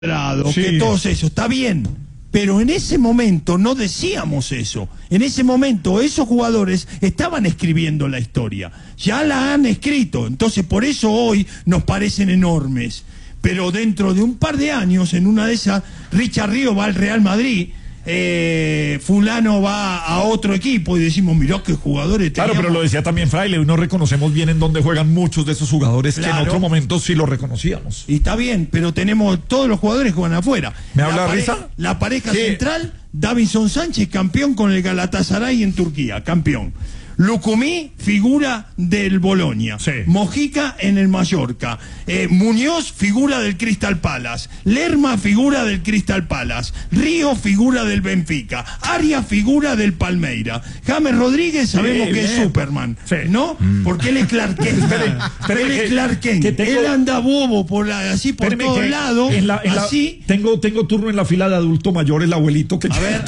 que todos eso, está bien, pero en ese momento no decíamos eso. En ese momento esos jugadores estaban escribiendo la historia, ya la han escrito, entonces por eso hoy nos parecen enormes. Pero dentro de un par de años, en una de esas, Richard Ríos va al Real Madrid, fulano va a otro equipo y decimos, mirá qué jugadores teníamos. Claro, pero lo decía también Fraile, no reconocemos bien en dónde juegan muchos de esos jugadores, claro, que en otro momento sí los reconocíamos. Y está bien, pero tenemos todos los jugadores que juegan afuera. ¿Me habla Risa? La pareja central, Davinson Sánchez, campeón con el Galatasaray en Turquía, campeón. Lucumí, figura del Bolonia. Sí. Mojica en el Mallorca. Muñoz, figura del Crystal Palace. Lerma, figura del Crystal Palace. Río, figura del Benfica. Arias, figura del Palmeira. James Rodríguez, sabemos que es Superman. Sí. ¿No? Porque él es Clark Kent. Él es Clark Kent. Él anda bobo así por todos lados. Así. Tengo turno en la fila de adulto mayor, el abuelito que... A ver.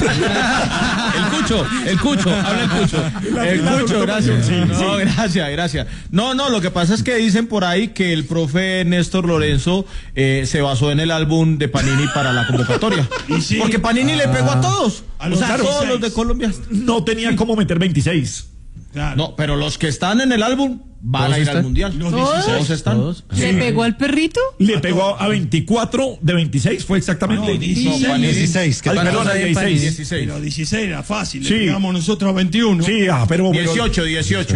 el Cucho, habla el Cucho. Gracias. Sí, no, gracias. No, lo que pasa es que dicen por ahí que el profe Néstor Lorenzo se basó en el álbum de Panini para la convocatoria. Sí. Porque Panini le pegó a todos. Todos los de Colombia. No tenía cómo meter 26. Claro. No, pero los que están en el álbum van a ir al mundial. ¿Todos están? ¿Todos? ¿Le pegó al perrito? Le pegó a 24 de 26, fue exactamente. No, 16. Perdón, 16. Pero 16 era fácil, le pegamos nosotros a 21. Sí, pero... 18.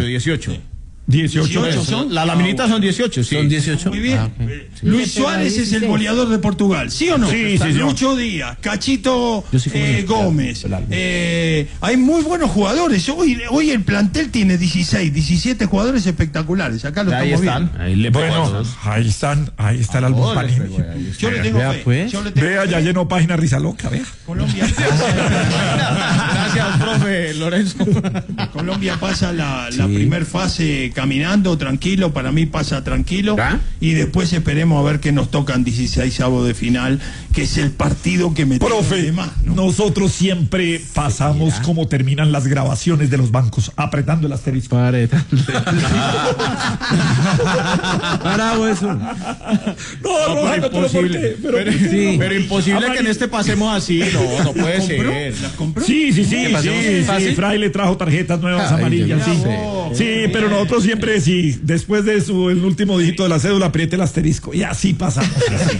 18 son. La laminita son 18, sí. Son 18. Muy bien. Luis Suárez es el goleador de Portugal, ¿sí o no? Sí. Lucho Díaz, Cachito Gómez. Hay muy buenos jugadores. Hoy el plantel tiene 17 jugadores espectaculares. Acá lo estamos viendo. Bueno, ahí está el álbum Panini. Yo le tengo fe. Vea, ya llenó página Risa Loca, vea. Colombia. Gracias, profe Lorenzo. Colombia pasa la primer fase caminando, tranquilo, para mí pasa tranquilo, y después esperemos a ver qué nos tocan 16avos de final, que es el partido que me Profe, más, ¿no? Nosotros siempre pasamos como terminan las grabaciones de los bancos, apretando el asterisco. Bravo eso. No, imposible. Pero imposible que en este pasemos así, no puede ser. ¿Las compró? Sí. Fraile trajo tarjetas nuevas amarillas, sí, pero nosotros siempre, después de el último dígito de la cédula, apriete el asterisco, y así pasamos.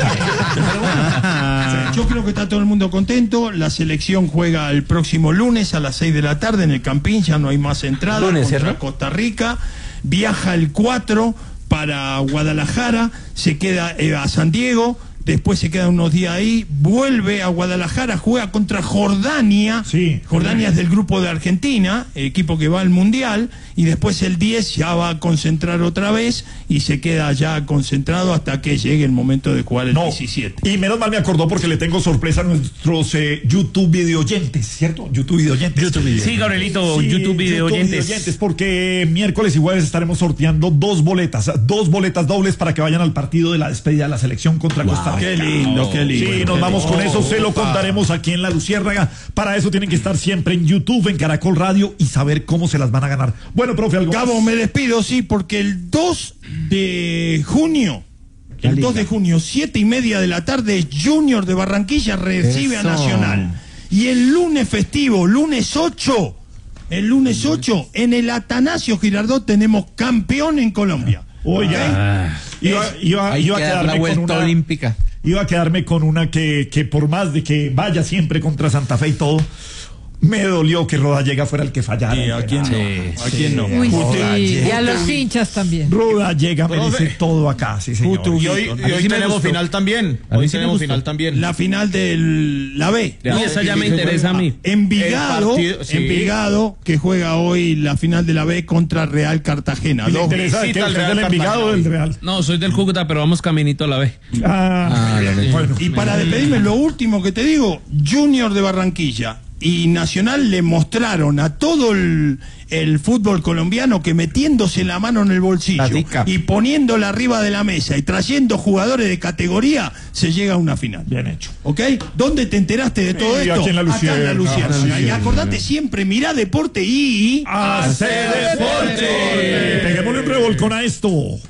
Yo creo que está todo el mundo contento. La selección juega el próximo lunes a las 6 de la tarde en el Campín, ya no hay más entradas, contra Costa Rica. Viaja el 4 para Guadalajara, se queda a San Diego. Después se queda unos días ahí, vuelve a Guadalajara, juega contra Jordania. Jordania es del grupo de Argentina, el equipo que va al Mundial, y después el 10 ya va a concentrar otra vez y se queda ya concentrado hasta que llegue el momento de jugar el 17. Y menos mal me acordó porque le tengo sorpresa a nuestros YouTube video oyentes, ¿cierto? YouTube video oyentes. Sí, Gabrielito, YouTube video oyentes. Porque miércoles y jueves estaremos sorteando dos boletas dobles para que vayan al partido de la despedida de la selección contra Costa Rica. Qué lindo. Sí, nos vamos con eso, se lo contaremos aquí en La Luciérnaga. Para eso tienen que estar siempre en YouTube, en Caracol Radio, y saber cómo se las van a ganar. Bueno, profe, algo Gabo, más. me despido, porque el 2 de junio, 7:30 de la tarde, Junior de Barranquilla recibe a Nacional. Y el lunes festivo, lunes 8, en el Atanasio Girardot tenemos campeón en Colombia. Oiga, iba a quedarme con una olímpica. Iba a quedarme con una que por más de que vaya siempre contra Santa Fe y todo, me dolió que Rodallega fuera el que fallara. ¿A quién no? Uy, y a los hinchas también. Rodallega merece todo acá, sí, señor. Y hoy tenemos final también. La final de la B. Y esa ya me interesa a mí. Envigado, que juega hoy la final de la B contra Real Cartagena. ¿Le interesa de qué? ¿Usted es del Envigado o del Real? No, soy del Cúcuta, pero vamos caminito a la B. Bueno. Y para despedirme, lo último que te digo, Junior de Barranquilla y Nacional le mostraron a todo el fútbol colombiano que metiéndose la mano en el bolsillo y poniéndola arriba de la mesa y trayendo jugadores de categoría, se llega a una final. Bien hecho. ¿Ok? ¿Dónde te enteraste de todo esto? Aquí en La Luciérnaga. Acá en La Luciérnaga. Y acordate siempre, mirá deporte y... ¡Hace deporte! Peguémosle un revolcón a esto.